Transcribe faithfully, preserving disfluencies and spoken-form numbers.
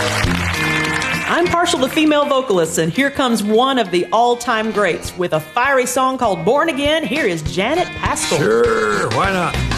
I'm partial to female vocalists, and here comes one of the all-time greats with a fiery song called Born Again. Here is Janet Paschal. Sure, why not?